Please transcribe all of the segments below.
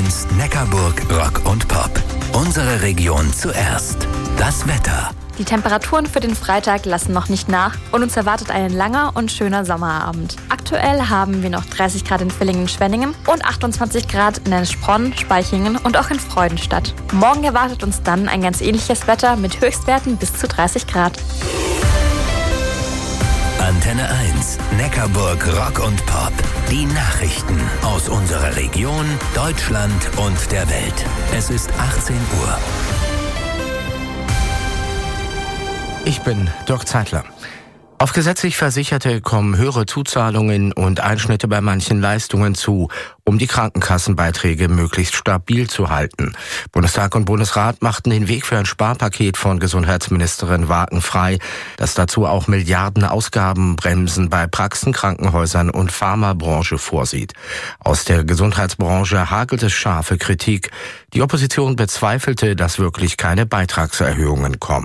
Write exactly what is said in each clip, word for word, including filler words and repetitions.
eins Neckarburg Rock und Pop. Unsere Region zuerst. Das Wetter. Die Temperaturen für den Freitag lassen noch nicht nach und uns erwartet ein langer und schöner Sommerabend. Aktuell haben wir noch dreißig Grad in Villingen-Schwenningen und achtundzwanzig Grad in Ennsbronn, Spaichingen und auch in Freudenstadt. Morgen erwartet uns dann ein ganz ähnliches Wetter mit Höchstwerten bis zu dreißig Grad. Antenne eins Neckarburg Rock und Pop. Die Nachrichten aus unserer Region, Deutschland und der Welt. Es ist achtzehn Uhr. Ich bin Dirk Zeitler. Auf gesetzlich Versicherte kommen höhere Zuzahlungen und Einschnitte bei manchen Leistungen zu, um die Krankenkassenbeiträge möglichst stabil zu halten. Bundestag und Bundesrat machten den Weg für ein Sparpaket von Gesundheitsministerin Wagen frei, das dazu auch Milliarden Ausgabenbremsen bei Praxen, Krankenhäusern und Pharmabranche vorsieht. Aus der Gesundheitsbranche hagelt es scharfe Kritik. Die Opposition bezweifelte, dass wirklich keine Beitragserhöhungen kommen.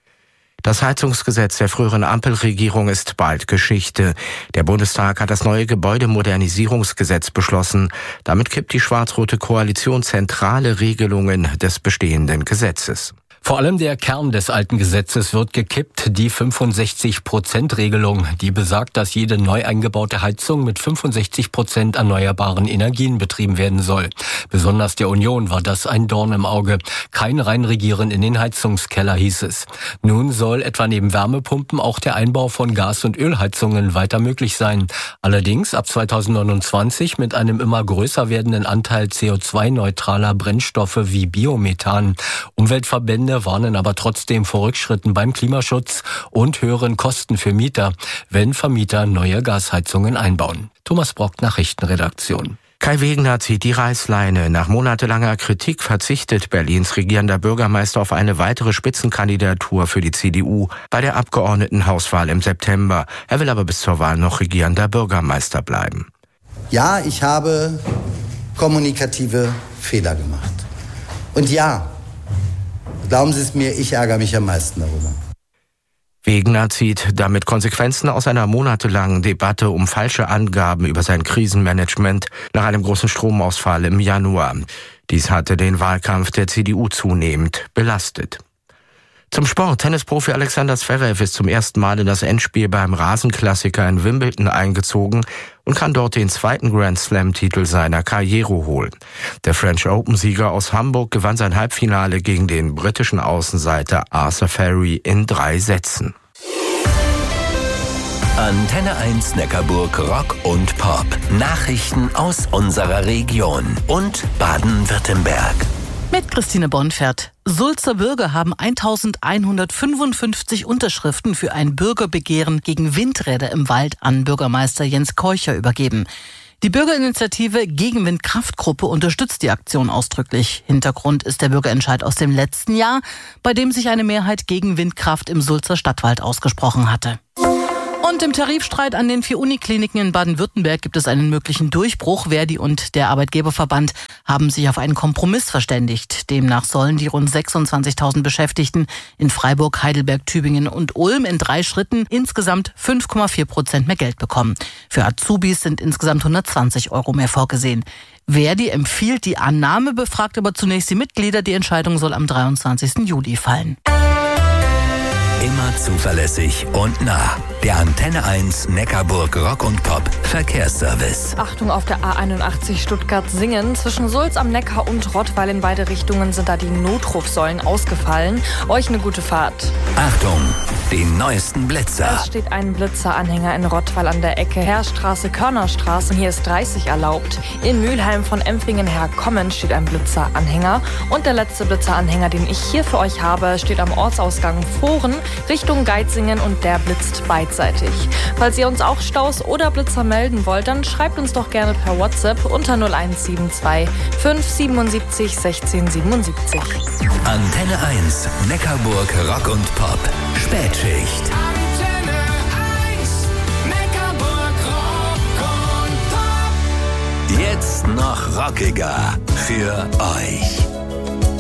Das Heizungsgesetz der früheren Ampelregierung ist bald Geschichte. Der Bundestag hat das neue Gebäudemodernisierungsgesetz beschlossen. Damit kippt die schwarz-rote Koalition zentrale Regelungen des bestehenden Gesetzes. Vor allem der Kern des alten Gesetzes wird gekippt, die fünfundsechzig Prozent Regelung, die besagt, dass jede neu eingebaute Heizung mit fünfundsechzig Prozent erneuerbaren Energien betrieben werden soll. Besonders der Union war das ein Dorn im Auge. Kein Reinregieren in den Heizungskeller, hieß es. Nun soll etwa neben Wärmepumpen auch der Einbau von Gas- und Ölheizungen weiter möglich sein. Allerdings ab zweitausendneunundzwanzig mit einem immer größer werdenden Anteil C O zwei neutraler Brennstoffe wie Biomethan. Umweltverbände warnen aber trotzdem vor Rückschritten beim Klimaschutz und höheren Kosten für Mieter, wenn Vermieter neue Gasheizungen einbauen. Thomas Brock, Nachrichtenredaktion. Kai Wegner zieht die Reißleine. Nach monatelanger Kritik verzichtet Berlins regierender Bürgermeister auf eine weitere Spitzenkandidatur für die C D U bei der Abgeordnetenhauswahl im September. Er will aber bis zur Wahl noch regierender Bürgermeister bleiben. Ja, ich habe kommunikative Fehler gemacht. Und ja, glauben Sie es mir, ich ärgere mich am meisten darüber. Wegner zieht damit Konsequenzen aus einer monatelangen Debatte um falsche Angaben über sein Krisenmanagement nach einem großen Stromausfall im Januar. Dies hatte den Wahlkampf der C D U zunehmend belastet. Zum Sport. Tennisprofi Alexander Zverev ist zum ersten Mal in das Endspiel beim Rasenklassiker in Wimbledon eingezogen und kann dort den zweiten Grand-Slam-Titel seiner Karriere holen. Der French Open-Sieger aus Hamburg gewann sein Halbfinale gegen den britischen Außenseiter Arthur Ferry in drei Sätzen. Antenne eins Neckarburg Rock und Pop. Nachrichten aus unserer Region und Baden-Württemberg. Mit Christine Bonfert. Sulzer Bürger haben eintausendeinhundertfünfundfünfzig Unterschriften für ein Bürgerbegehren gegen Windräder im Wald an Bürgermeister Jens Keucher übergeben. Die Bürgerinitiative Gegenwindkraftgruppe unterstützt die Aktion ausdrücklich. Hintergrund ist der Bürgerentscheid aus dem letzten Jahr, bei dem sich eine Mehrheit gegen Windkraft im Sulzer Stadtwald ausgesprochen hatte. Und im Tarifstreit an den vier Unikliniken in Baden-Württemberg gibt es einen möglichen Durchbruch. Verdi und der Arbeitgeberverband haben sich auf einen Kompromiss verständigt. Demnach sollen die rund sechsundzwanzigtausend Beschäftigten in Freiburg, Heidelberg, Tübingen und Ulm in drei Schritten insgesamt fünf Komma vier Prozent mehr Geld bekommen. Für Azubis sind insgesamt hundertzwanzig Euro mehr vorgesehen. Verdi empfiehlt die Annahme, befragt aber zunächst die Mitglieder. Die Entscheidung soll am dreiundzwanzigsten Juli fallen. Immer zuverlässig und nah. Der Antenne eins Neckarburg Rock und Pop Verkehrsservice. Achtung auf der A einundachtzig Stuttgart-Singen. Zwischen Sulz am Neckar und Rottweil in beide Richtungen sind da die Notrufsäulen ausgefallen. Euch eine gute Fahrt. Achtung, die neuesten Blitzer. Es steht ein Blitzeranhänger in Rottweil an der Ecke Heerstraße, Körnerstraße. Und hier ist dreißig erlaubt. In Mülheim von Empfingen her kommend steht ein Blitzeranhänger. Und der letzte Blitzeranhänger, den ich hier für euch habe, steht am Ortsausgang Foren Richtung Geitzingen und der blitzt beidseitig. Falls ihr uns auch Staus oder Blitzer melden wollt, dann schreibt uns doch gerne per WhatsApp unter null eins sieben zwei fünf siebenundsiebzig sechzehn siebenundsiebzig. Antenne eins Neckarburg Rock und Pop Spätschicht. Antenne eins Neckarburg Rock und Pop. Jetzt noch rockiger für euch.